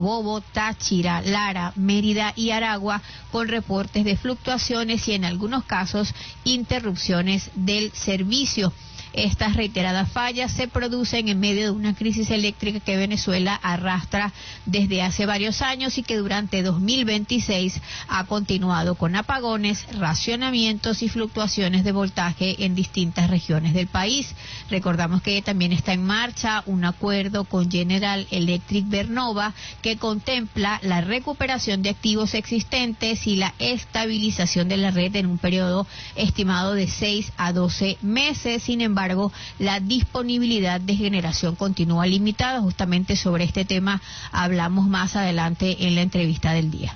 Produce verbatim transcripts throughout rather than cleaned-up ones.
Bobo, Táchira, Lara, Mérida y Aragua, con reportes de fluctuaciones y en algunos casos interrupciones del servicio. Estas reiteradas fallas se producen en medio de una crisis eléctrica que Venezuela arrastra desde hace varios años y que durante dos mil veintiséis ha continuado con apagones, racionamientos y fluctuaciones de voltaje en distintas regiones del país. Recordamos que también está en marcha un acuerdo con General Electric Vernova que contempla la recuperación de activos existentes y la estabilización de la red en un periodo estimado de seis a doce meses. Sin embargo, la disponibilidad de generación continúa limitada. Justamente sobre este tema hablamos más adelante en la entrevista del día.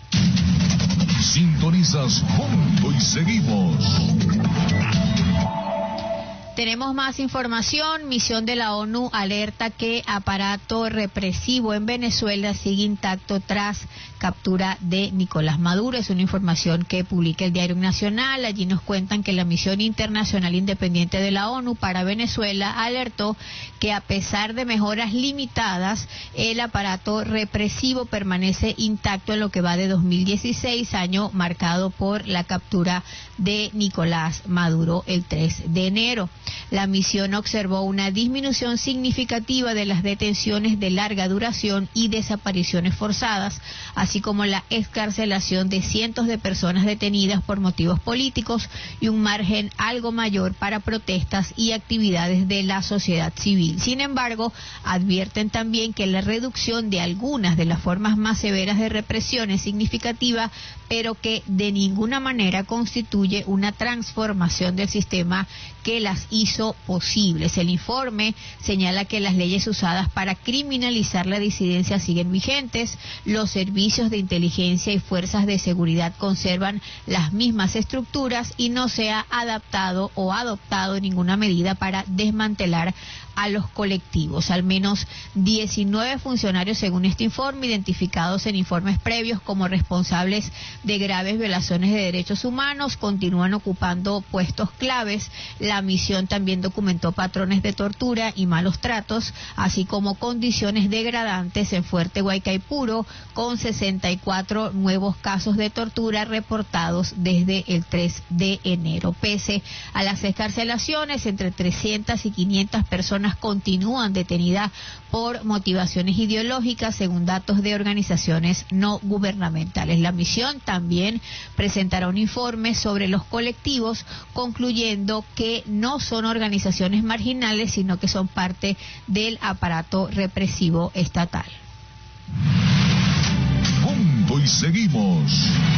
Sintonizas Punto y seguimos. Tenemos más información. Misión de la ONU alerta que aparato represivo en Venezuela sigue intacto tras captura de Nicolás Maduro. Es una información que publica el Diario Nacional. Allí nos cuentan que la Misión Internacional Independiente de la ONU para Venezuela alertó que a pesar de mejoras limitadas, el aparato represivo permanece intacto en lo que va de dos mil dieciséis, año marcado por la captura de Nicolás Maduro el tres de enero. La misión observó una disminución significativa de las detenciones de larga duración y desapariciones forzadas, así como la excarcelación de cientos de personas detenidas por motivos políticos y un margen algo mayor para protestas y actividades de la sociedad civil. Sin embargo, advierten también que la reducción de algunas de las formas más severas de represión es significativa, pero que de ninguna manera constituye una transformación del sistema que las hizo posibles. El informe señala que las leyes usadas para criminalizar la disidencia siguen vigentes, los servicios de inteligencia y fuerzas de seguridad conservan las mismas estructuras y no se ha adaptado o adoptado ninguna medida para desmantelar a los colectivos. Al menos diecinueve funcionarios, según este informe, identificados en informes previos como responsables de graves violaciones de derechos humanos, continúan ocupando puestos claves. La misión también documentó patrones de tortura y malos tratos, así como condiciones degradantes en Fuerte Guaycaipuro, con sesenta y cuatro nuevos casos de tortura reportados desde el tres de enero. Pese a las excarcelaciones, entre trescientas y quinientas personas continúan detenidas por motivaciones ideológicas, según datos de organizaciones no gubernamentales. La misión también presentará un informe sobre los colectivos, concluyendo que no son organizaciones marginales, sino que son parte del aparato represivo estatal. Punto y seguimos.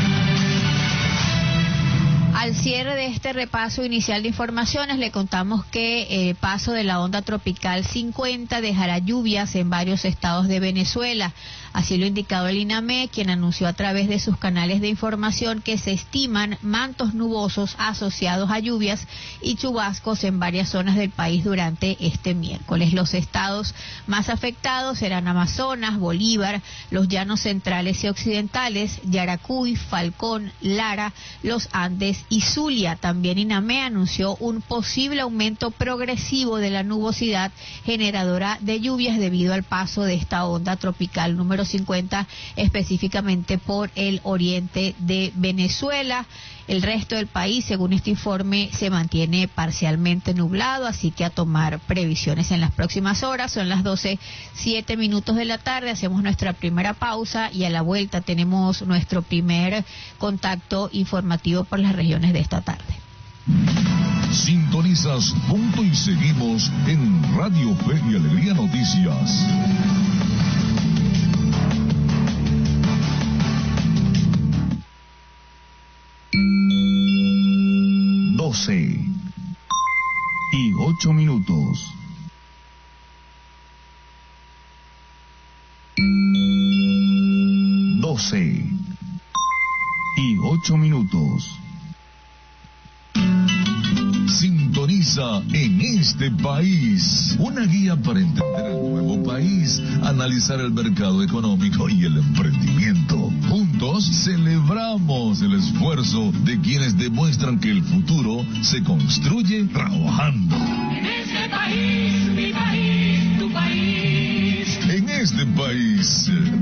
Al cierre de este repaso inicial de informaciones, le contamos que el paso de la onda tropical cincuenta dejará lluvias en varios estados de Venezuela. Así lo ha indicado el INAME, quien anunció a través de sus canales de información que se estiman mantos nubosos asociados a lluvias y chubascos en varias zonas del país durante este miércoles. Los estados más afectados serán Amazonas, Bolívar, los llanos centrales y occidentales, Yaracuy, Falcón, Lara, los Andes y Zulia. También INAME anunció un posible aumento progresivo de la nubosidad generadora de lluvias debido al paso de esta onda tropical número cincuenta, específicamente por el oriente de Venezuela. El resto del país, según este informe, se mantiene parcialmente nublado, así que a tomar previsiones en las próximas horas. Son las doce, siete minutos de la tarde, hacemos nuestra primera pausa y a la vuelta tenemos nuestro primer contacto informativo por las regiones de esta tarde. Sintonizas Punto y seguimos en Radio Fe y Alegría Noticias. doce y ocho minutos. doce y ocho minutos. Sintoniza En este País, una guía para entender el nuevo país, analizar el mercado económico y el emprendimiento. Juntos celebramos el esfuerzo de quienes demuestran que el futuro se construye trabajando. En este país, mi país, tu país. En este país.